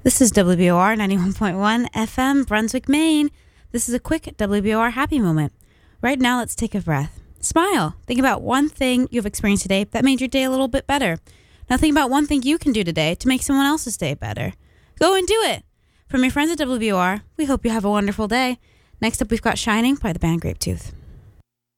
This is WBOR 91.1 FM, Brunswick, Maine. This is a quick WBOR happy moment. Right now, let's take a breath. Smile. Think about one thing you've experienced today that made your day a little bit better. Now think about one thing you can do today to make someone else's day better. Go and do it. From your friends at WBOR, we hope you have a wonderful day. Next up, we've got Shining by the band Grapetooth.